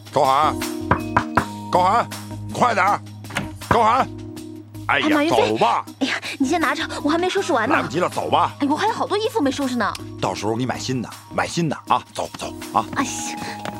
高寒，高寒，快点儿！高寒，哎呀，走吧！ 哎呀，你先拿着，我还没收拾完呢。 来不及了，走吧！ 哎，我还有好多衣服没收拾呢。 到时候你买新的，买新的啊！走走啊！ 哎呀。